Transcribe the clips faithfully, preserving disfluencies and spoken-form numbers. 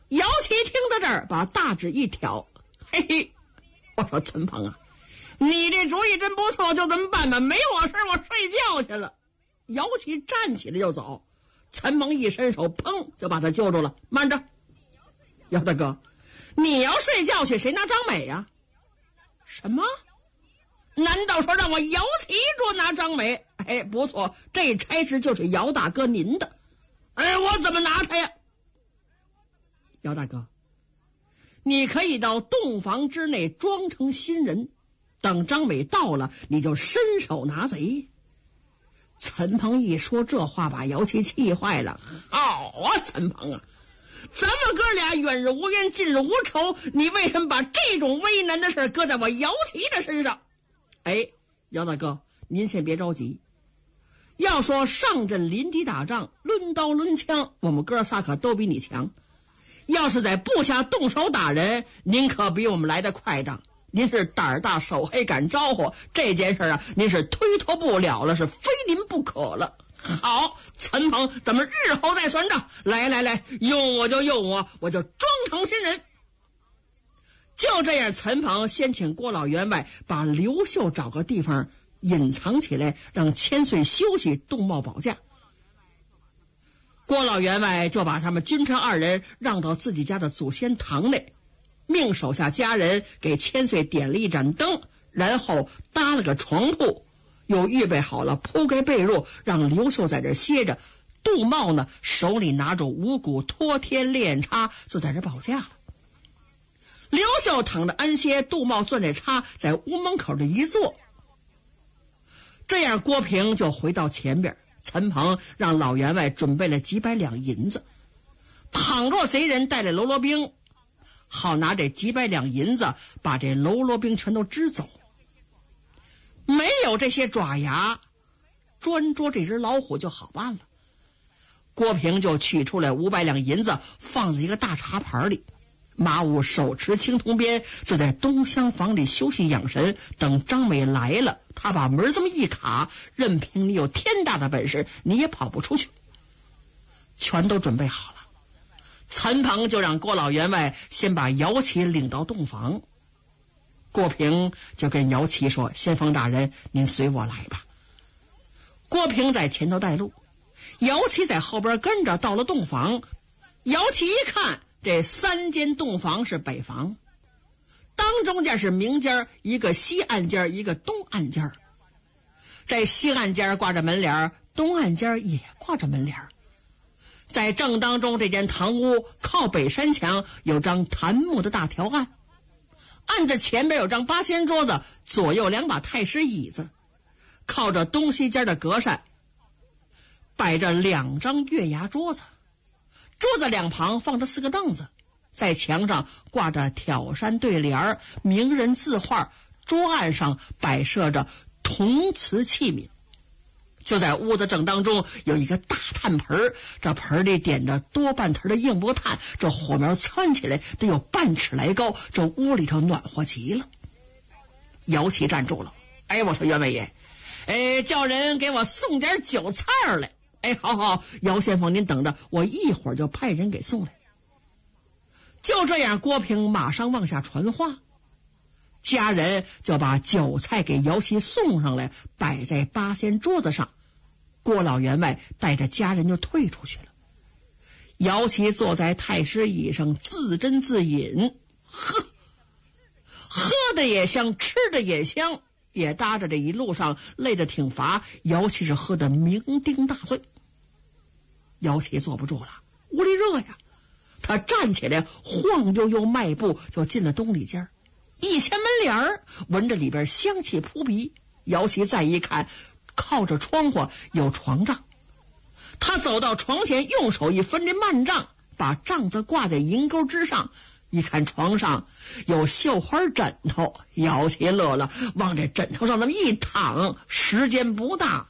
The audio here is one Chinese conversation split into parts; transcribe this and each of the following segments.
姚琦听到这儿，把大指一挑，嘿嘿，我说陈鹏啊，你这主意真不错，就这么办吧，没我事我睡觉去了。姚琦站起来就走，陈鹏一伸手，砰就把他揪住了。慢着，姚大哥，你要睡觉去，谁拿张美呀、啊？什么？难道说让我姚琦捉拿张美？哎，不错，这差事就是姚大哥您的。哎，我怎么拿他呀？姚大哥，你可以到洞房之内装成新人，等张美到了，你就伸手拿贼。陈鹏一说这话，把姚琦气坏了。好啊，陈鹏啊，咱们哥俩远日无冤，近日无仇，你为什么把这种为难的事搁在我姚琦的身上？哎，姚大哥，您先别着急。要说上阵临敌打仗，抡刀抡枪，我们哥仨可都比你强。要是在部下动手打人，您可比我们来得快当。您是胆儿大手黑敢招呼，这件事啊，您是推脱不了了，是非您不可了。好，陈鹏，咱们日后再算账。来来来，用我就用我，我就装成新人。就这样，陈鹏先请郭老员外把刘秀找个地方隐藏起来，让千岁休息，动茂保驾。郭老员外就把他们君臣二人让到自己家的祖先堂内，命手下家人给千岁点了一盏灯，然后搭了个床铺，又预备好了铺盖被褥，让刘秀在这歇着。杜茂呢，手里拿着五谷托天炼叉，就在这保驾了。刘秀躺着安歇，杜茂攥着叉在屋门口的一坐。这样郭平就回到前边，陈鹏让老员外准备了几百两银子，倘若贼人带来喽啰兵，好拿这几百两银子把这喽啰兵全都支走。没有这些爪牙，专捉这只老虎就好办了。郭平就取出来五百两银子，放在一个大茶盘里。马武手持青铜鞭，就在东厢房里休息养神，等张美来了，他把门这么一卡，任凭你有天大的本事，你也跑不出去。全都准备好了，陈鹏就让郭老员外先把姚琦领到洞房。郭平就跟姚琦说：“先锋大人，您随我来吧。”郭平在前头带路，姚琦在后边跟着。到了洞房，姚琦一看，这三间洞房是北房，当中间是明间，一个西暗间，一个东暗间。这西暗间挂着门帘，东暗间也挂着门帘。在正当中，这间堂屋靠北山墙有张檀木的大条案，案子前边有张八仙桌子，左右两把太师椅子，靠着东西间的隔扇摆着两张月牙桌子，桌子两旁放着四个凳子，在墙上挂着挑山对联、名人字画，桌案上摆设着铜瓷器皿。就在屋子正当中有一个大炭盆，这盆里点着多半盆的硬木炭，这火苗窜起来得有半尺来高，这屋里头暖和极了。姚琦站住了，哎，我说员外爷，哎，叫人给我送点酒菜来。哎，好好，姚先锋您等着，我一会儿就派人给送来。就这样，郭平马上往下传话，家人就把酒菜给姚琦送上来，摆在八仙桌子上。郭老员外带着家人就退出去了。姚琦坐在太师椅上自斟自饮，喝喝的也香，吃的也香，也搭着这一路上累得挺乏，姚琦是喝得酩酊大醉。姚琦坐不住了，屋里热呀，他站起来晃悠悠迈步就进了东里间，一掀门帘儿，闻着里边香气扑鼻。姚琦再一看，靠着窗户有床帐，他走到床前，用手一分这幔帐，把帐子挂在银钩之上，一看床上有绣花枕头，姚琦乐了，往这枕头上那么一躺，时间不大，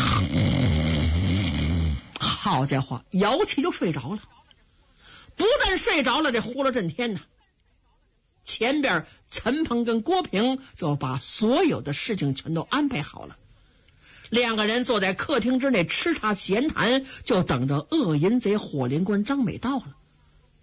好家伙，姚琦就睡着了。不但睡着了，这呼噜震天呐。前边陈鹏跟郭平就把所有的事情全都安排好了，两个人坐在客厅之内吃茶闲谈，就等着恶淫贼火灵官张美到了。